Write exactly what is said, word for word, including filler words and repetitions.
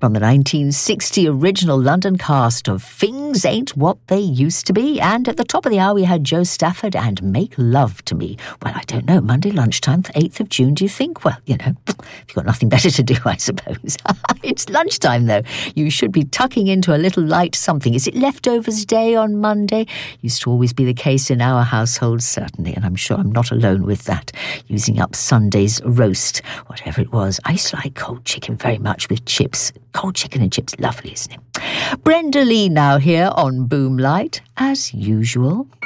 From the nineteen sixty original London cast of Things Ain't What They Used to Be. And at the top of the hour, we had Joe Stafford and Make Love to Me. Well, I don't know, Monday lunchtime, the eighth of June, do you think? Well, you know, you've got nothing better to do, I suppose. It's lunchtime, though. You should be tucking into a little light something. Is it leftovers day on Monday? Used to always be the case in our household, certainly, and I'm sure I'm not alone with that, using up Sunday's roast, whatever it was. I used to like cold chicken very much with chips. Cold chicken and chips, lovely, isn't it? Brenda Lee now here on Boomlight, as usual.